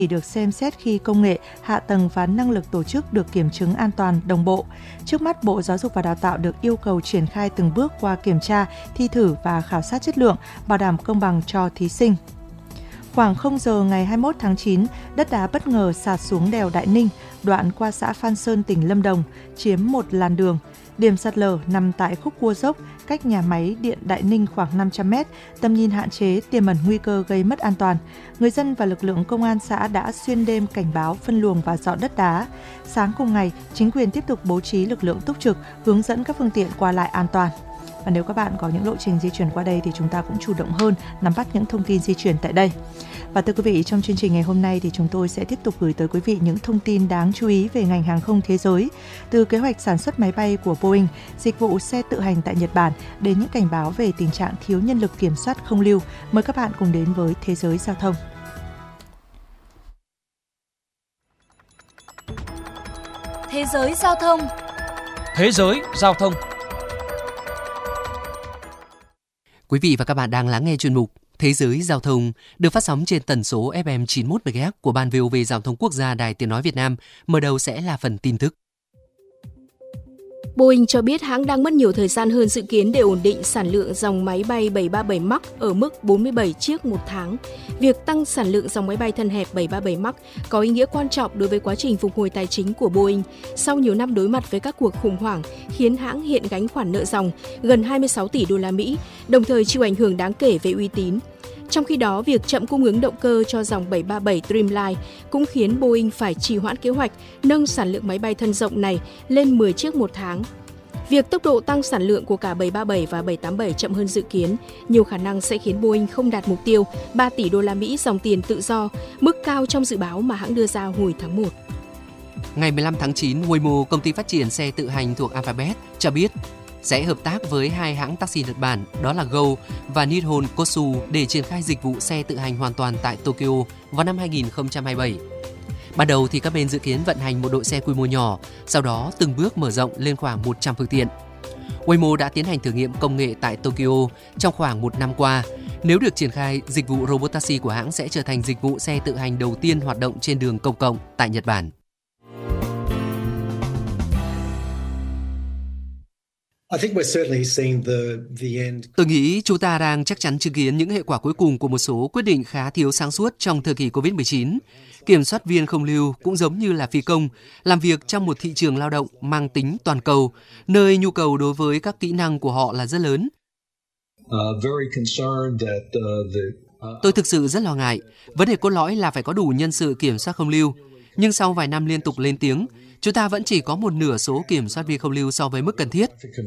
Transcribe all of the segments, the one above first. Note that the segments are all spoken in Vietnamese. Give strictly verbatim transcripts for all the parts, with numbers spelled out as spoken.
chỉ được xem xét khi công nghệ, hạ tầng và năng lực tổ chức được kiểm chứng an toàn, đồng bộ. Trước mắt, Bộ Giáo dục và Đào tạo được yêu cầu triển khai từng bước qua kiểm tra, thi thử và khảo sát chất lượng, bảo đảm công bằng cho thí sinh. Khoảng không giờ ngày hai mươi mốt tháng chín, đất đá bất ngờ sạt xuống đèo Đại Ninh, đoạn qua xã Phan Sơn, tỉnh Lâm Đồng, chiếm một làn đường. Điểm sạt lở nằm tại khúc cua dốc, cách nhà máy điện Đại Ninh khoảng năm trăm mét, tầm nhìn hạn chế, tiềm ẩn nguy cơ gây mất an toàn. Người dân và lực lượng công an xã đã xuyên đêm cảnh báo, phân luồng và dọn đất đá. Sáng cùng ngày, chính quyền tiếp tục bố trí lực lượng túc trực, hướng dẫn các phương tiện qua lại an toàn. Và nếu các bạn có những lộ trình di chuyển qua đây thì chúng ta cũng chủ động hơn, nắm bắt những thông tin di chuyển tại đây. Và thưa quý vị, trong chương trình ngày hôm nay thì chúng tôi sẽ tiếp tục gửi tới quý vị những thông tin đáng chú ý về ngành hàng không thế giới, từ kế hoạch sản xuất máy bay của Boeing, dịch vụ xe tự hành tại Nhật Bản đến những cảnh báo về tình trạng thiếu nhân lực kiểm soát không lưu. Mời các bạn cùng đến với Thế giới Giao thông. Thế giới Giao thông. Thế giới Giao thông. Quý vị và các bạn đang lắng nghe chuyên mục Thế giới Giao thông được phát sóng trên tần số ép em chín mươi mốt mê ga héc của Ban vê o vê Giao thông Quốc gia Đài Tiếng nói Việt Nam. Mở đầu sẽ là phần tin tức. Boeing cho biết hãng đang mất nhiều thời gian hơn dự kiến để ổn định sản lượng dòng máy bay bảy ba bảy Max ở mức bốn mươi bảy chiếc một tháng. Việc tăng sản lượng dòng máy bay thân hẹp bảy ba bảy Max có ý nghĩa quan trọng đối với quá trình phục hồi tài chính của Boeing sau nhiều năm đối mặt với các cuộc khủng hoảng, khiến hãng hiện gánh khoản nợ dòng gần hai mươi sáu tỷ đô la Mỹ, đồng thời chịu ảnh hưởng đáng kể về uy tín. Trong khi đó, việc chậm cung ứng động cơ cho dòng bảy ba bảy Dreamliner cũng khiến Boeing phải trì hoãn kế hoạch nâng sản lượng máy bay thân rộng này lên mười chiếc một tháng. Việc tốc độ tăng sản lượng của cả bảy ba bảy và bảy tám bảy chậm hơn dự kiến, nhiều khả năng sẽ khiến Boeing không đạt mục tiêu ba tỷ đô la Mỹ dòng tiền tự do, mức cao trong dự báo mà hãng đưa ra hồi tháng một. Ngày mười lăm tháng chín, Waymo, công ty phát triển xe tự hành thuộc Alphabet, cho biết sẽ hợp tác với hai hãng taxi Nhật Bản, đó là Go và Nihon Kotsu, để triển khai dịch vụ xe tự hành hoàn toàn tại Tokyo vào năm hai không hai bảy. Ban đầu thì các bên dự kiến vận hành một đội xe quy mô nhỏ, sau đó từng bước mở rộng lên khoảng một trăm phương tiện. Waymo đã tiến hành thử nghiệm công nghệ tại Tokyo trong khoảng một năm qua. Nếu được triển khai, dịch vụ robot taxi của hãng sẽ trở thành dịch vụ xe tự hành đầu tiên hoạt động trên đường công cộng tại Nhật Bản. Tôi nghĩ chúng ta đang chắc chắn chứng kiến những hệ quả cuối cùng của một số quyết định khá thiếu sáng suốt trong thời kỳ covid mười chín. Kiểm soát viên không lưu cũng giống như là phi công, làm việc trong một thị trường lao động mang tính toàn cầu, nơi nhu cầu đối với các kỹ năng của họ là rất lớn. Tôi thực sự rất lo ngại. Vấn đề cốt lõi là phải có đủ nhân sự kiểm soát không lưu. Nhưng sau vài năm liên tục lên tiếng, chúng ta vẫn chỉ có một nửa số kiểm soát viên không lưu so với mức cần thiết.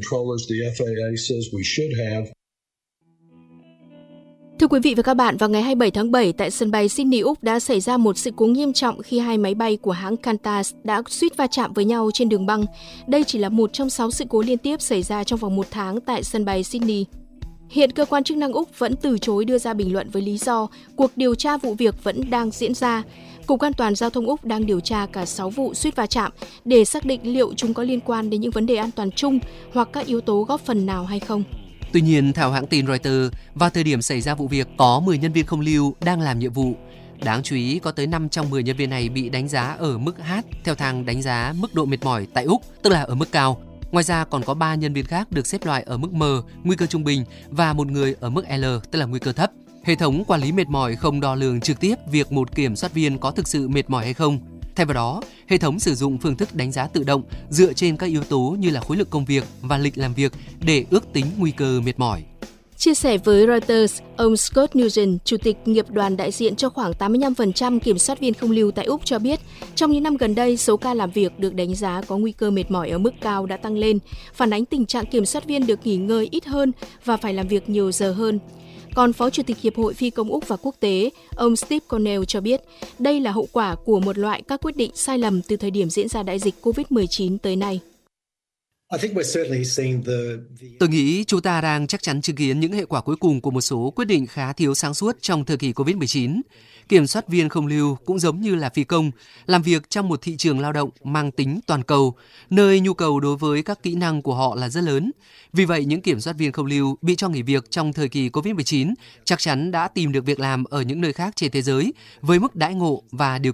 Thưa quý vị và các bạn, vào ngày hai mươi bảy tháng bảy tại sân bay Sydney, Úc đã xảy ra một sự cố nghiêm trọng khi hai máy bay của hãng Qantas đã suýt va chạm với nhau trên đường băng. Đây chỉ là một trong sáu sự cố liên tiếp xảy ra trong vòng một tháng tại sân bay Sydney. Hiện cơ quan chức năng Úc vẫn từ chối đưa ra bình luận với lý do cuộc điều tra vụ việc vẫn đang diễn ra. Cục An toàn Giao thông Úc đang điều tra cả sáu vụ suýt va chạm để xác định liệu chúng có liên quan đến những vấn đề an toàn chung hoặc các yếu tố góp phần nào hay không. Tuy nhiên, theo hãng tin Reuters, vào thời điểm xảy ra vụ việc có mười nhân viên không lưu đang làm nhiệm vụ. Đáng chú ý, có tới năm trong mười nhân viên này bị đánh giá ở mức H theo thang đánh giá mức độ mệt mỏi tại Úc, tức là ở mức cao. Ngoài ra còn có ba nhân viên khác được xếp loại ở mức M, nguy cơ trung bình, và một người ở mức L, tức là nguy cơ thấp. Hệ thống quản lý mệt mỏi không đo lường trực tiếp việc một kiểm soát viên có thực sự mệt mỏi hay không. Thay vào đó, hệ thống sử dụng phương thức đánh giá tự động dựa trên các yếu tố như là khối lượng công việc và lịch làm việc để ước tính nguy cơ mệt mỏi. Chia sẻ với Reuters, ông Scott Nugent, Chủ tịch nghiệp đoàn đại diện cho khoảng tám mươi lăm phần trăm kiểm soát viên không lưu tại Úc cho biết, trong những năm gần đây, số ca làm việc được đánh giá có nguy cơ mệt mỏi ở mức cao đã tăng lên, phản ánh tình trạng kiểm soát viên được nghỉ ngơi ít hơn và phải làm việc nhiều giờ hơn. Còn Phó Chủ tịch Hiệp hội Phi công Úc và Quốc tế, ông Steve Cornell cho biết, đây là hậu quả của một loại các quyết định sai lầm từ thời điểm diễn ra đại dịch covid mười chín tới nay. Tôi nghĩ chúng ta đang chắc chắn chứng kiến những hệ quả cuối cùng của một số quyết định khá thiếu sáng suốt trong thời kỳ covid mười chín. Kiểm soát viên không lưu cũng giống như là phi công, làm việc trong một thị trường lao động mang tính toàn cầu, nơi nhu cầu đối với các kỹ năng của họ là rất lớn. Vì vậy, những kiểm soát viên không lưu bị cho nghỉ việc trong thời kỳ covid mười chín chắc chắn đã tìm được việc làm ở những nơi khác trên thế giới với mức đãi ngộ và điều